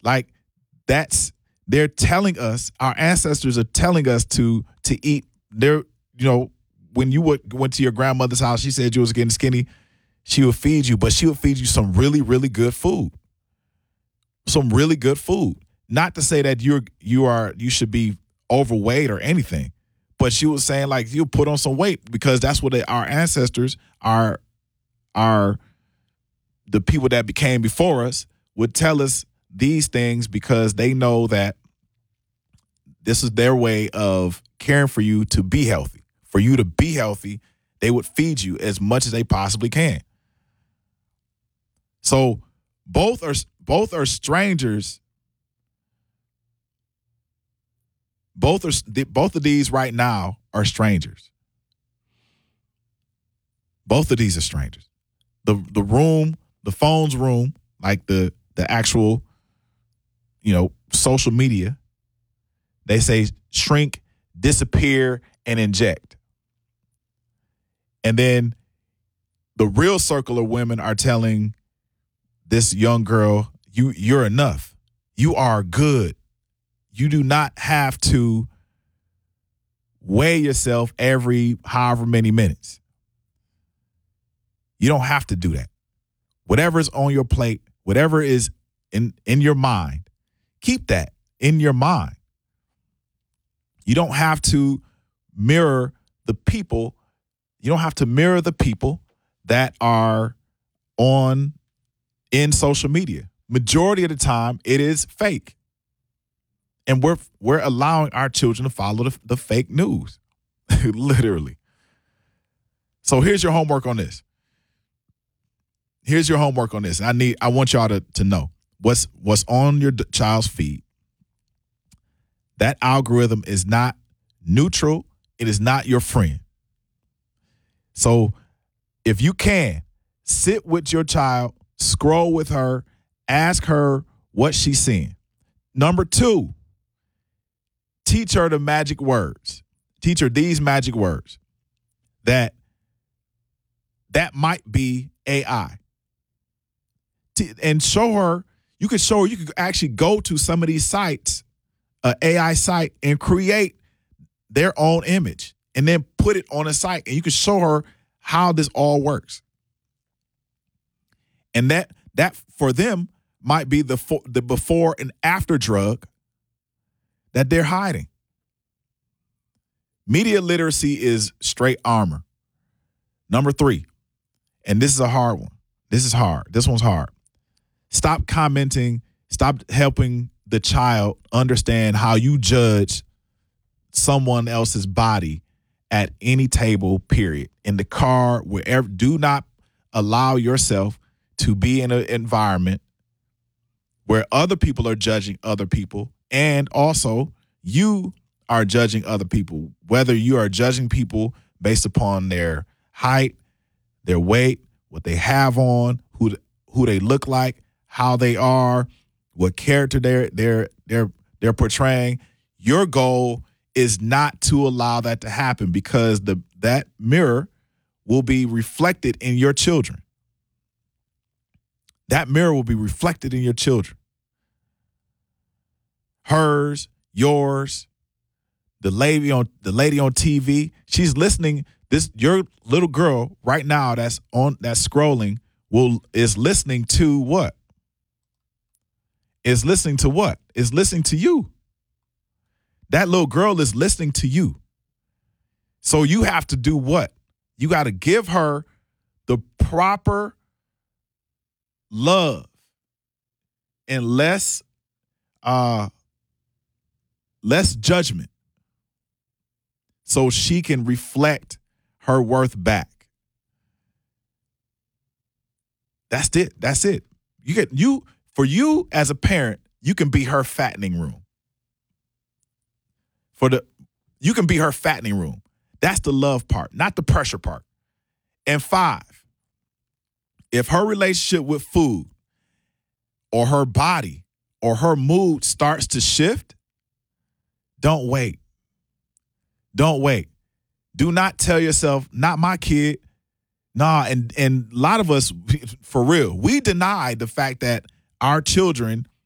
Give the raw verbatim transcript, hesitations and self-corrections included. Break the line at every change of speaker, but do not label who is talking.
Like that's they're telling us, our ancestors are telling us to to eat. They're, you know, when you would, went to your grandmother's house, she said you was getting skinny. She would feed you, but she would feed you some really, really good food. Some really good food. Not to say that you're you are you should be overweight or anything, but she was saying like you put on some weight because that's what they, our ancestors, our our the people that became before us would tell us these things because they know that this is their way of caring for you to be healthy. For you to be healthy, they would feed you as much as they possibly can. So both are both are strangers. Both are both of these right now are strangers. Both of these are strangers. The the room, the phone's room, like the the actual, you know, social media, they say shrink, disappear, and inject. And then the real circle of women are telling this young girl, you you're enough. You are good. You do not have to weigh yourself every however many minutes. You don't have to do that. Whatever is on your plate, whatever is in, in your mind, keep that in your mind. You don't have to mirror the people. You don't have to mirror the people that are on in social media. Majority of the time, it is fake. And we're we're allowing our children to follow the, the fake news, literally. So here's your homework on this. Here's your homework on this. I need I want y'all to, to know what's what's on your child's feed. That algorithm is not neutral. It is not your friend. So if you can, sit with your child, scroll with her, ask her what she's seeing. Number two, teach her the magic words. Teach her these magic words that that might be A I. And show her, you could show her, you could actually go to some of these sites, an A I site, and create their own image and then put it on a site. And you can show her how this all works. And that that for them might be the for, the before and after drug that they're hiding. Media literacy is straight armor. Number three, and this is a hard one. This is hard. This one's hard. Stop commenting. Stop helping the child understand how you judge someone else's body at any table, period. In the car, wherever. Do not allow yourself to be in an environment where other people are judging other people, and also you are judging other people, whether you are judging people based upon their height, their weight, what they have on, who who they look like, how they are, what character they're they're they're they're portraying. Your goal is not to allow that to happen, because the that mirror will be reflected in your children. That mirror will be reflected in your children. Hers, yours, the lady on the lady on T V. She's listening. This your little girl right now that's on that's scrolling will is listening to what? Is listening to what? Is listening to you. That little girl is listening to you. So you have to do what? You got to give her the proper love and less uh less judgment, so she can reflect her worth back. That's it. That's it. You get you for you as a parent, you can be her fattening room. For the you can be her fattening room. That's the love part, not the pressure part. And five, if her relationship with food or her body or her mood starts to shift, don't wait. Don't wait. Do not tell yourself, not my kid. Nah, and, and a lot of us, for real, we deny the fact that our children